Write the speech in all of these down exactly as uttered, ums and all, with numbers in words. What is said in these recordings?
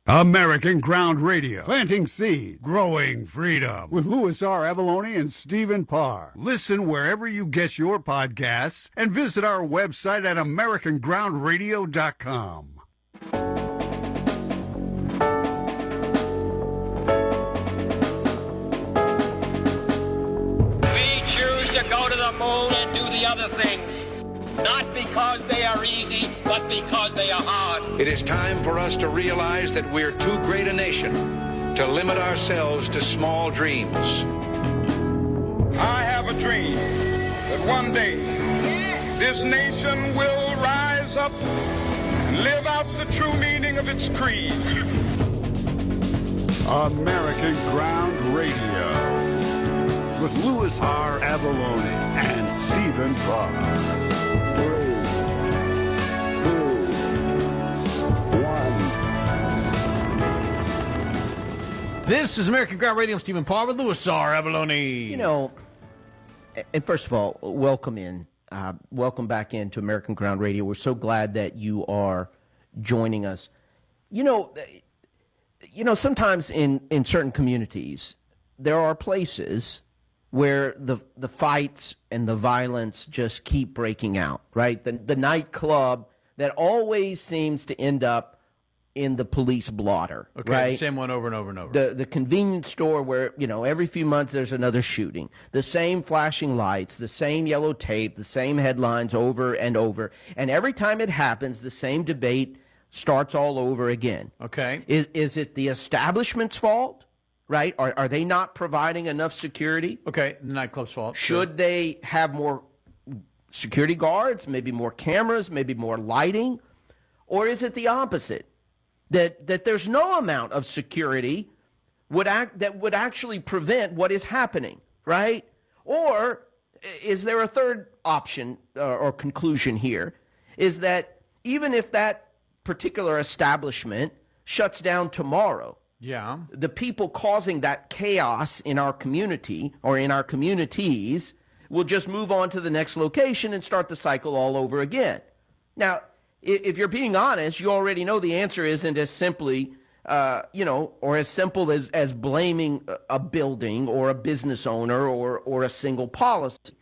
American Ground Radio, planting seed, growing freedom, with Louis R. Avalone and Stephen Parr. Listen wherever you get your podcasts and visit our website at american ground radio dot com. We choose to go to the moon and do the other things, not because they are easy, but because they are hard. It is time for us to realize that we're too great a nation to limit ourselves to small dreams. I have a dream that one day this nation will rise up and live out the true meaning of its creed. American Ground Radio, with Louis R. Avalone and Stephen Parr. This is American Ground Radio. I'm Stephen Parr with Louis R. Avalone. You know, and first of all, welcome in. Uh, welcome back into American Ground Radio. We're so glad that you are joining us. You know, you know, sometimes in, in certain communities, there are places where the the fights and the violence just keep breaking out, right? The, the nightclub that always seems to end up in the police blotter, okay, right? Same one over and over and over. The the convenience store where, you know, every few months there's another shooting. The same flashing lights, the same yellow tape, the same headlines over and over. And every time it happens, the same debate starts all over again. Okay. Is is it the establishment's fault, right? Are, are they not providing enough security? Okay, the nightclub's fault. Should sure. they have more security guards, maybe more cameras, maybe more lighting? Or is it the opposite? That that there's no amount of security would act that would actually prevent what is happening, right? Or is there a third option uh, or conclusion here? Is that even if that particular establishment shuts down tomorrow, yeah, the people causing that chaos in our community or in our communities will just move on to the next location and start the cycle all over again. Now, if you're being honest, you already know the answer isn't as simply, uh, you know, or as simple as, as blaming a building or a business owner or, or a single policy.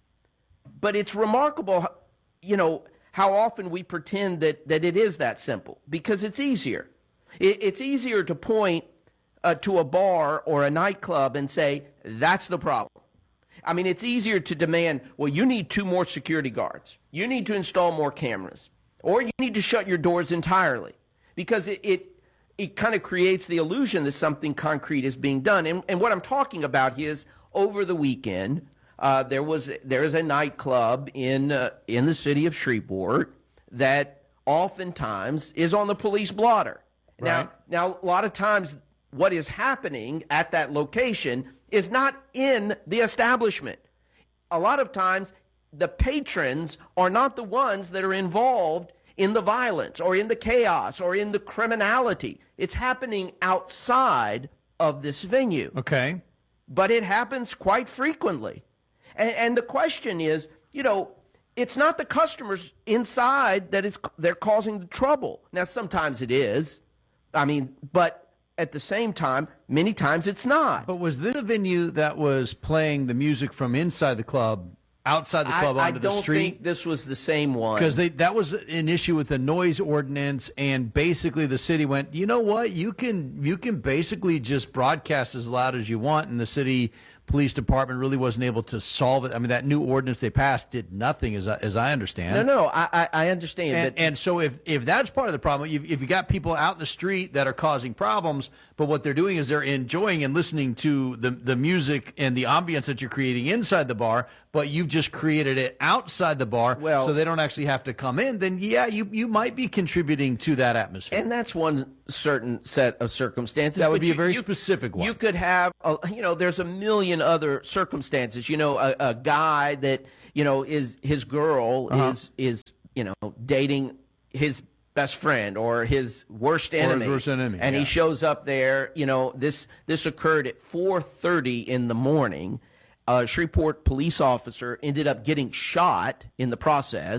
But it's remarkable, you know, how often we pretend that, that it is that simple, because it's easier. It, it's easier to point uh, to a bar or a nightclub and say, that's the problem. I mean, it's easier to demand, well, you need two more security guards. You need to install more cameras. Or you need to shut your doors entirely, because it it, it kind of creates the illusion that something concrete is being done. And, and what I'm talking about is over the weekend, uh, there was there is a nightclub in uh, in the city of Shreveport that oftentimes is on the police blotter. Right. Now, now, a lot of times what is happening at that location is not in the establishment. A lot of times the patrons are not the ones that are involved in the violence or in the chaos or in the criminality. It's happening outside of this venue. Okay. But it happens quite frequently. And, and the question is, you know, it's not the customers inside that is they're causing the trouble. Now, sometimes it is. I mean, but at the same time, many times it's not. But was this a venue that was playing the music from inside the club outside the club I, onto I the don't street? think this was the same one. Because they that was an issue with the noise ordinance, and basically the city went, you know what, you can you can basically just broadcast as loud as you want, and the city police department really wasn't able to solve it. I mean, that new ordinance they passed did nothing, as I, as I understand. No, no, I I understand. And, that, and so if, if that's part of the problem, if, if you got people out in the street that are causing problems, but what they're doing is they're enjoying and listening to the, the music and the ambience that you're creating inside the bar, but you've just created it outside the bar, well, so they don't actually have to come in, then yeah, you, you might be contributing to that atmosphere. And that's one certain set of circumstances. That would but be you, a very you, specific one. You could have, a, you know, there's a million other circumstances. You know, a, a guy that, you know, is his girl Uh-huh. is, is, you know, dating his best friend or his worst Or his enemy. worst enemy, and yeah. he shows up there, you know, this, this occurred at four thirty in the morning. A Shreveport police officer ended up getting shot in the process.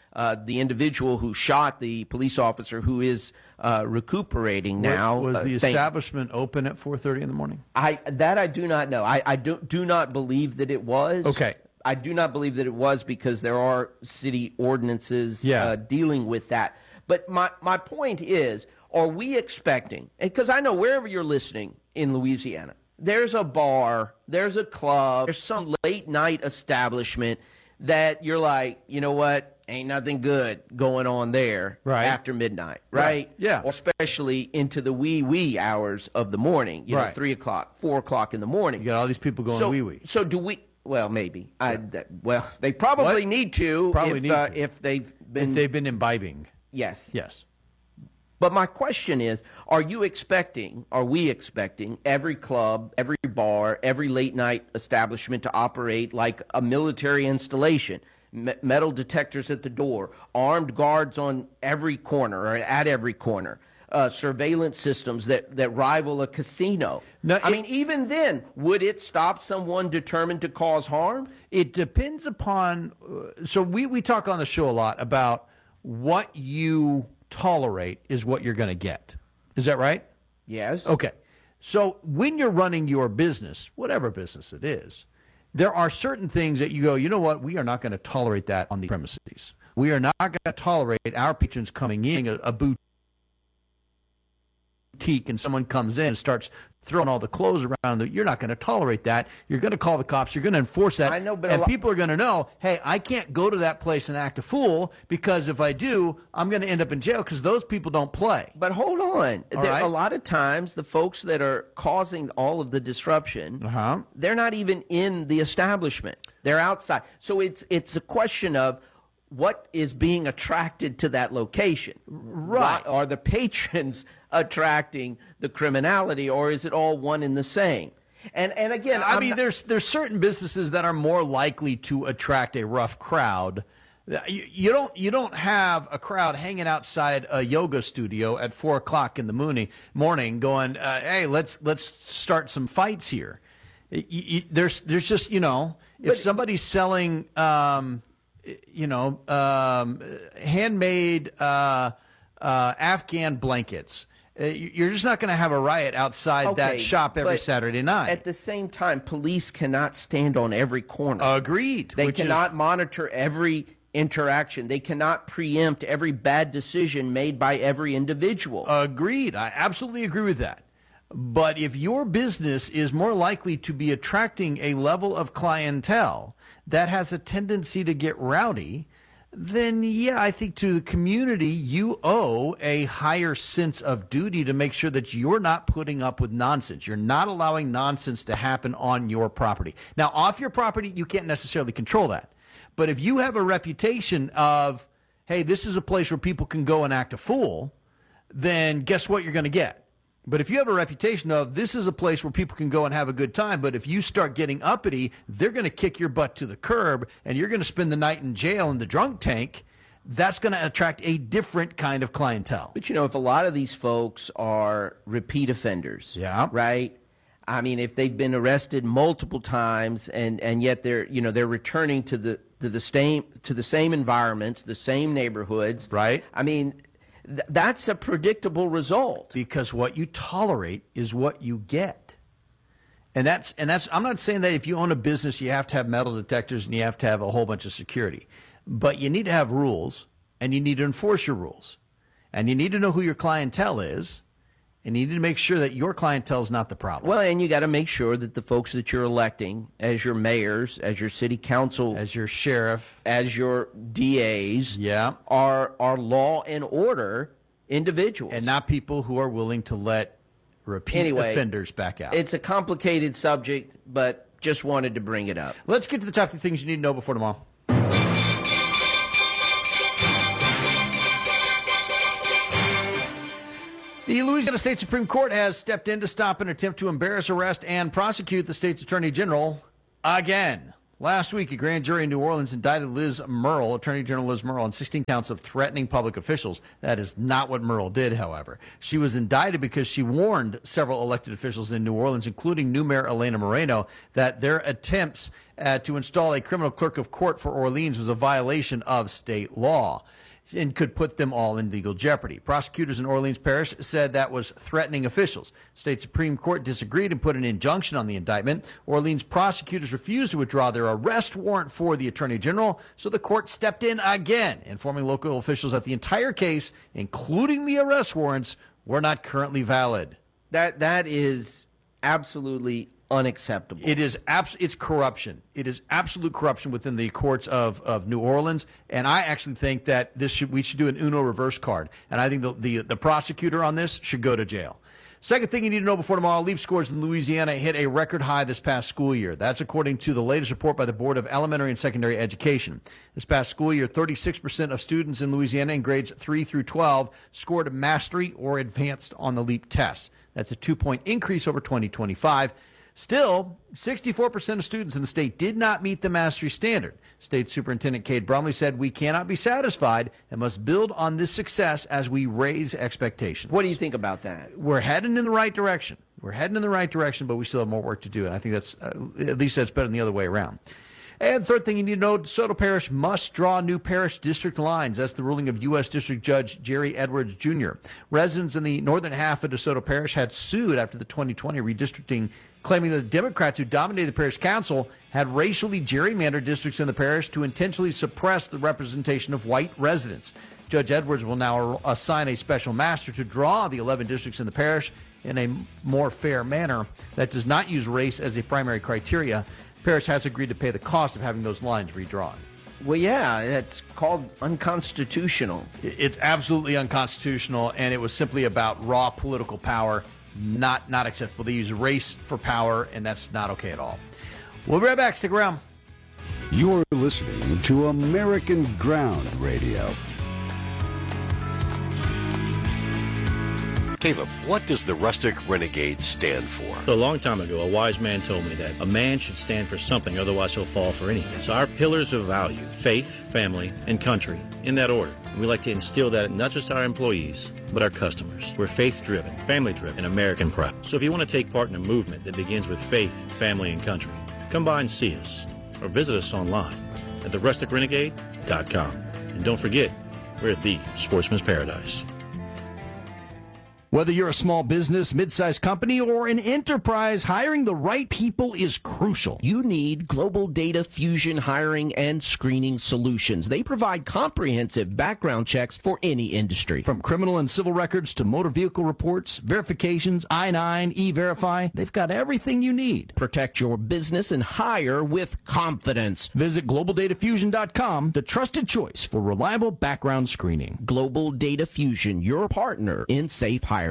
uh, the individual who shot the police officer who is uh, recuperating now. Was the uh, thank- establishment open at four thirty in the morning? I that I do not know. I, I do, do not believe that it was. Okay. I do not believe that it was because there are city ordinances Yeah. uh, dealing with that. But my, my point is, are we expecting, because I know wherever you're listening in Louisiana, there's a bar, there's a club, there's some late night establishment that you're like, you know what, ain't nothing good going on there Right. after midnight, right? Right, yeah. Or especially into the wee wee hours of the morning, you know, Right. three o'clock, four o'clock in the morning. You got all these people going so, wee wee. So do we? Well, maybe. I, that, well, they probably What? need to. Probably if, need uh, to. if they've been. If they've been imbibing. yes. Yes. But my question is, are you expecting, are we expecting every club, every bar, every late night establishment to operate like a military installation? Me- metal detectors at the door, armed guards on every corner or at every corner, uh, surveillance systems that, that rival a casino. No, I it- mean, even then, would it stop someone determined to cause harm? It depends upon. Uh, so we, we talk on the show a lot about what you tolerate is what you're going to get. Is that right? Yes. Okay. So when you're running your business, whatever business it is, there are certain things that you go, you know what, we are not going to tolerate that on the premises. We are not going to tolerate our patrons coming in, a, a boutique, and someone comes in and starts throwing all the clothes around. You're not going to tolerate that. You're going to call the cops. You're going to enforce that. I know, but a and lo- people are going to know, hey, I can't go to that place and act a fool because if I do, I'm going to end up in jail because those people don't play. But hold on. All There, right. A lot of times, the folks that are causing all of the disruption, Uh-huh. they're not even in the establishment. They're outside. So it's it's a question of what is being attracted to that location. Right. Why- Are the patrons attracting the criminality, or is it all one and the same? And and again, I I'm mean, not- there's there's certain businesses that are more likely to attract a rough crowd. You, you don't you don't have a crowd hanging outside a yoga studio at four o'clock in the morning, morning going, uh, "Hey, let's let's start some fights here." You, you, there's there's just you know, if somebody's selling, um, you know, um, handmade uh, uh, Afghan blankets. Uh, you- You're just not going to have a riot outside Okay, that shop every but Saturday night. At the same time, police cannot stand on every corner. Agreed. They which is- cannot monitor every interaction. They cannot preempt every bad decision made by every individual. Agreed. I absolutely agree with that. But if your business is more likely to be attracting a level of clientele that has a tendency to get rowdy, then yeah, I think to the community you owe a higher sense of duty to make sure that you're not putting up with nonsense. You're not allowing nonsense to happen on your property. Now, off your property, you can't necessarily control that. But if you have a reputation of, hey, this is a place where people can go and act a fool, then guess what you're going to get? But if you have a reputation of this is a place where people can go and have a good time, but if you start getting uppity, they're going to kick your butt to the curb and you're going to spend the night in jail in the drunk tank, that's going to attract a different kind of clientele. But you know, if a lot of these folks are repeat offenders, Yeah. right? I mean, if they've been arrested multiple times and, and yet they're you know they're returning to the to the same to the same environments, the same neighborhoods, Right. I mean, th- that's a predictable result. Because what you tolerate is what you get. And that's and that's I'm not saying that if you own a business you have to have metal detectors and you have to have a whole bunch of security. But you need to have rules and you need to enforce your rules. And you need to know who your clientele is, and you need to make sure that your clientele is not the problem. Well, and you got to make sure that the folks that you're electing as your mayors, as your city council, as your sheriff, as your D As, yeah, are are law and order individuals, and not people who are willing to let repeat Anyway, offenders back out. It's a complicated subject, but just wanted to bring it up. Let's get to the top three things you need to know before tomorrow. The Louisiana State Supreme Court has stepped in to stop an attempt to embarrass, arrest, and prosecute the state's attorney general again. Last week, a grand jury in New Orleans indicted Liz Murrill, Attorney General Liz Murrill, on sixteen counts of threatening public officials. That is not what Murrill did, however. She was indicted because she warned several elected officials in New Orleans, including new Mayor Elena Moreno, that their attempts uh, to install a criminal clerk of court for Orleans was a violation of state law and could put them all in legal jeopardy. Prosecutors in Orleans Parish said that was threatening officials. State Supreme Court disagreed and put an injunction on the indictment. Orleans prosecutors refused to withdraw their arrest warrant for the Attorney General, so the court stepped in again, informing local officials that the entire case, including the arrest warrants, were not currently valid. That that is absolutely unacceptable. It is abs- it's corruption. It is absolute corruption within the courts of, of New Orleans, and I actually think that this should we should do an Uno reverse card, and I think the, the the prosecutor on this should go to jail. Second thing you need to know before tomorrow, LEAP scores in Louisiana hit a record high this past school year. That's according to the latest report by the Board of Elementary and Secondary Education. This past school year, thirty-six percent of students in Louisiana in grades three through twelve scored mastery or advanced on the LEAP test. That's a two-point increase over twenty twenty-five. Still, sixty-four percent of students in the state did not meet the mastery standard. State Superintendent Cade Brumley said, "We cannot be satisfied and must build on this success as we raise expectations." What do you think about that? We're heading in the right direction. We're heading in the right direction, but we still have more work to do, and I think that's, uh, at least that's better than the other way around. And third thing you need to know, DeSoto Parish must draw new parish district lines. That's the ruling of U S District Judge Jerry Edwards, Junior Residents in the northern half of DeSoto Parish had sued after the twenty twenty redistricting, claiming that the Democrats who dominated the parish council had racially gerrymandered districts in the parish to intentionally suppress the representation of white residents. Judge Edwards will now assign a special master to draw the eleven districts in the parish in a more fair manner that does not use race as a primary criteria. Parish has agreed to pay the cost of having those lines redrawn. Well, yeah, it's called unconstitutional. It's absolutely unconstitutional, and it was simply about raw political power, not not acceptable. They use race for power, and that's not okay at all. We'll be right back. Stick around. You're listening to American Ground Radio. Caleb, what does the Rustic Renegade stand for? So a long time ago, a wise man told me that a man should stand for something, otherwise he'll fall for anything. So our pillars of value, faith, family, and country, in that order. And we like to instill that in not just our employees, but our customers. We're faith-driven, family-driven, and American proud. So if you want to take part in a movement that begins with faith, family, and country, come by and see us, or visit us online at the rustic renegade dot com. And don't forget, we're at the Sportsman's Paradise. Whether you're a small business, mid-sized company, or an enterprise, hiring the right people is crucial. You need Global Data Fusion Hiring and Screening Solutions. They provide comprehensive background checks for any industry. From criminal and civil records to motor vehicle reports, verifications, I nine, E-Verify, they've got everything you need. Protect your business and hire with confidence. Visit global data fusion dot com, the trusted choice for reliable background screening. Global Data Fusion, your partner in safe hiring.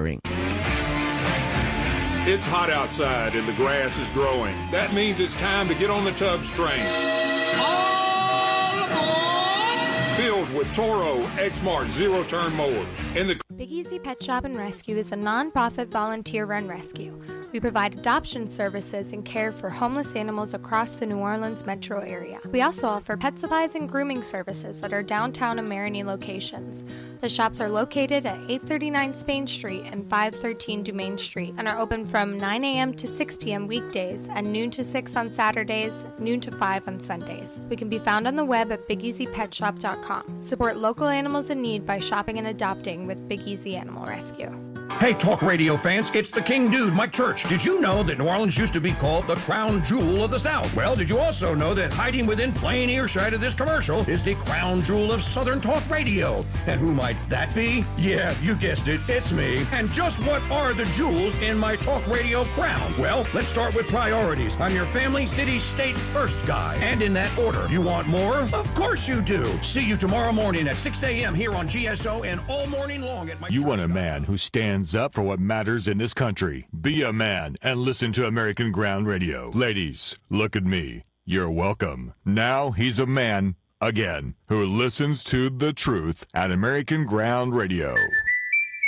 It's hot outside and the grass is growing. That means it's time to get on the Tubbs train. All aboard! Filled with Toro Exmark zero-turn mowers. In the Big Easy Pet Shop and Rescue is a non-profit volunteer-run rescue. We provide adoption services and care for homeless animals across the New Orleans metro area. We also offer pet supplies and grooming services at our downtown and Marigny locations. The shops are located at eight thirty-nine Spain Street and five thirteen Dumaine Street and are open from nine a.m. to six p.m. weekdays and noon to six on Saturdays, noon to five on Sundays. We can be found on the web at big easy pet shop dot com. Support local animals in need by shopping and adopting with Big Easy Animal Rescue. Hey, talk radio fans, it's the King Dude, Mike Church. Did you know that New Orleans used to be called the crown jewel of the South? Well, did you also know that hiding within plain earshot of this commercial is the crown jewel of Southern talk radio? And who might that be? Yeah, you guessed it, it's me. And just what are the jewels in my talk radio crown? Well, let's start with priorities. I'm your family, city, state first guy. And in that order. You want more? Of course you do. See you tomorrow morning at six a.m. here on G S O and all morning long at my You want a man who stands up for what matters in this country. Be a man and listen to American Ground Radio. Ladies, look at me. You're welcome. Now he's a man again who listens to the truth at American Ground Radio.